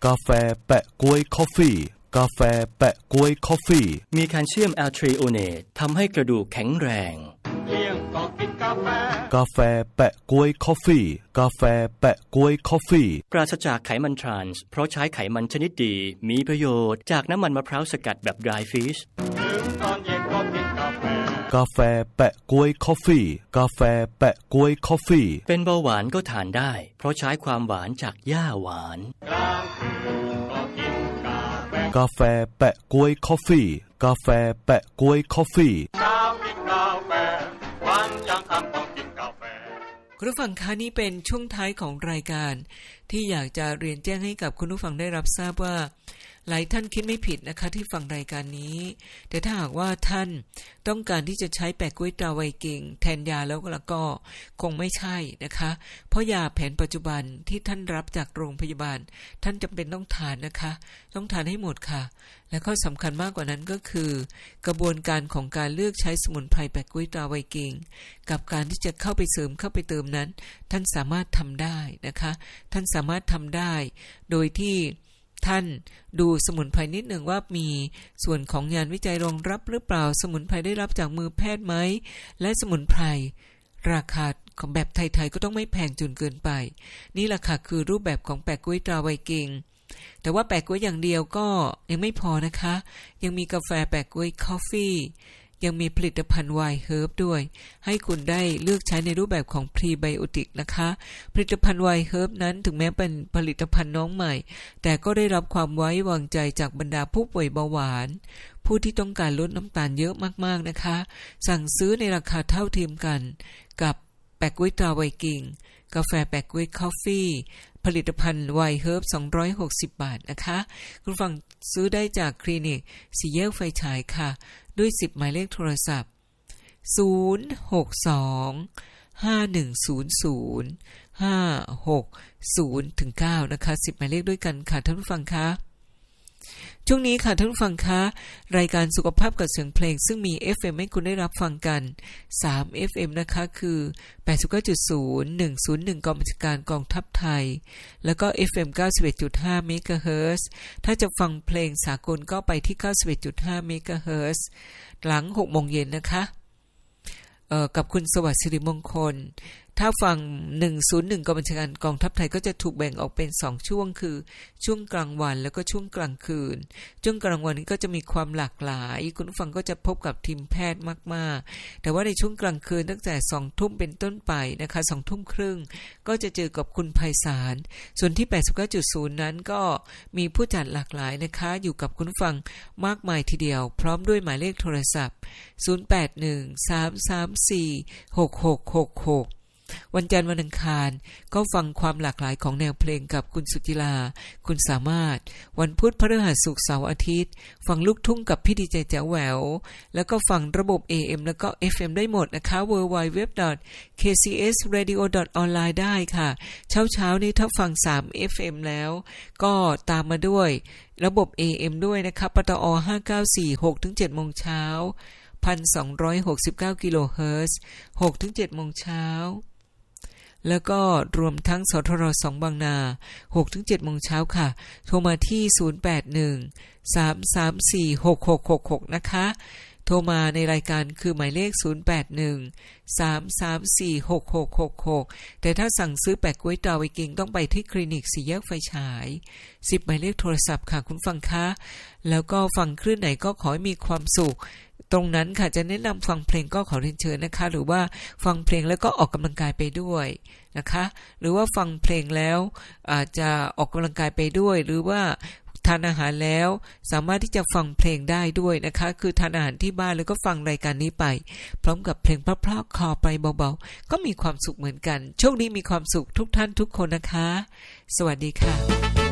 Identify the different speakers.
Speaker 1: กาแฟแปะก๊วยคอฟฟี่กาแฟแปะก๊วยคอฟฟี่
Speaker 2: มีแคลเซียมแอลทริโอเนตทำให้กระดูกแข็งแรง
Speaker 1: เที่ยงก็กินกาแฟกาแฟแปะก๊วยคอฟฟี่กาแฟแปะก๊วยคอฟฟี่
Speaker 2: ปราศจากไขมันทรานส์เพราะใช้ไขมันชนิดดีมีประโยชน์จากน้ำมันมะพร้าวสกัดแบบดรายฟิช
Speaker 1: ตอนเย็นก็กินกาแฟกาแฟแปะก๊วยคอฟฟี่กาแฟแปะก๊วยคอฟฟี่
Speaker 2: เป็นเบาหวานก็ทานได้เพราะใช้ความหวานจากหญ้าหวาน
Speaker 1: กาแฟแปะก๊วยคอฟฟี่กาแฟแปะก๊วยคอฟฟี่เช้ากินกาแฟวันยังค่ำต้องกินกาแฟ
Speaker 3: คุณผู้ฟังคะนี่เป็นช่วงท้ายของรายการที่อยากจะเรียนแจ้งให้กับคุณผู้ฟังได้รับทราบว่าหลายท่านคิดไม่ผิดนะคะที่ฟังรายการนี้แต่ถ้าหากว่าท่านต้องการที่จะใช้แปะก๊วยตราไวกิงแทนยาแล้วก็คงไม่ใช่นะคะเพราะยาแผนปัจจุบันที่ท่านรับจากโรงพยาบาลท่านจำเป็นต้องทานนะคะต้องทานให้หมดค่ะและข้อสำคัญมากกว่านั้นก็คือกระบวนการของการเลือกใช้สมุนไพรแปะก๊วยตราไวกิงกับการที่จะเข้าไปเสริมเข้าไปเติมนั้นท่านสามารถทำได้นะคะท่านสามารถทำได้โดยที่ท่านดูสมุนไพรนิดหนึ่งว่ามีส่วนของงานวิจัยรองรับหรือเปล่าสมุนไพรได้รับจากมือแพทย์ไหมและสมุนไพรราคาของแบบไทยๆก็ต้องไม่แพงจนเกินไปนี่แหละค่ะคือรูปแบบของแปะก๊วยตราไวกิงแต่ว่าแปะก๊วยอย่างเดียวก็ยังไม่พอนะคะยังมีกาแฟแปะก๊วยคอฟฟี่ยังมีผลิตภัณฑ์ไวน์เฮิร์บด้วยให้คุณได้เลือกใช้ในรูปแบบของพรีไบโอติกนะคะผลิตภัณฑ์ไวน์เฮิร์บนั้นถึงแม้เป็นผลิตภัณฑ์น้องใหม่แต่ก็ได้รับความไว้วางใจจากบรรดาผู้ป่วยเบาหวานผู้ที่ต้องการลดน้ำตาลเยอะมากๆนะคะสั่งซื้อในราคาเท่าเทียมกันกับแปะก๊วยตราไวกิงกาแฟแปะก๊วยคอฟฟี่ผลิตภัณฑ์ไวน์เฮิร์บ260 บาทนะคะคุณฟังซื้อได้จากคลินิกสี่แยกไฟฉายค่ะด้วย10หมายเลขโทรศัพท์062-5100-560-9นะคะ10หมายเลขด้วยกันค่ะท่านผู้ฟังคะช่วงนี้ค่ะท่านผู้ฟังคะรายการสุขภาพกับเสียงเพลงซึ่งมี FM ให้คุณได้รับฟังกัน3 FM นะคะคือ 89.0 101 กองบัญชาการกองทัพไทยแล้วก็ FM 91.5 เมกะเฮิรตซ์ถ้าจะฟังเพลงสากลก็ไปที่ 91.5 เมกะเฮิรตซ์หลัง 6 โมงเย็นนะคะกับคุณสวัสดิ์สิริมงคลถ้าฟัง101กองบัญชาการกองทัพไทยก็จะถูกแบ่งออกเป็น2ช่วงคือช่วงกลางวันแล้วก็ช่วงกลางคืนช่วงกลางวันนี้ก็จะมีความหลากหลายคุณผู้ฟังก็จะพบกับทีมแพทย์มากๆแต่ว่าในช่วงกลางคืนตั้งแต่ 20:00 นเป็นต้นไปนะคะ 20:30 นก็จะเจอกับคุณไพศาลส่วนที่ 89.0 นั้นก็มีผู้จัดหลากหลายนะคะอยู่กับคุณผู้ฟังมากมายทีเดียวพร้อมด้วยหมายเลขโทรศัพท์0813346666วันจันทร์วันอังคารก็ฟังความหลากหลายของแนวเพลงกับคุณสุจิลาคุณสามารถวันพุธพฤหัสศุกร์เสาร์อาทิตย์ฟังลูกทุ่งกับพี่ดีเจแจ๋วแหววแล้วก็ฟังระบบ AM แล้วก็ FM ได้หมดนะคะ www.kcsradio.online ได้ค่ะเช้านี้ถ้าฟัง3 FM แล้วก็ตามมาด้วยระบบ AM ด้วยนะคะปตอ5946ถึง 7:00 นเช้า1,269 กิโลเฮิรตซ์ 6-7 โมงเช้าแล้วก็รวมทั้งสทร2บางนา 6-7 โมงเช้าค่ะโทรมาที่ 081-334-6666 นะคะโทรมาในรายการคือหมายเลข 081-334-6666 แต่ถ้าสั่งซื้อแปะก๊วยตราไวกิงต้องไปที่คลินิกสี่แยกไฟฉาย10หมายเลขโทรศัพท์ค่ะคุณฟังคะแล้วก็ฟังคลื่นไหนก็ขอให้มีความสุขตรงนั้นค่ะจะแนะนำฟังเพลงก็ขอเรียนเชิญนะคะหรือว่าฟังเพลงแล้วก็ออกกำลังกายไปด้วยนะคะหรือว่าฟังเพลงแล้วอาจจะออกกำลังกายไปด้วยหรือว่าทานอาหารแล้วสามารถที่จะฟังเพลงได้ด้วยนะคะคือทานอาหารที่บ้านแล้วก็ฟังรายการนี้ไปพร้อมกับเพลงเพราะๆคอไปเบาๆก็มีความสุขเหมือนกันโชคดีมีความสุขทุกท่านทุกคนนะคะสวัสดีค่ะ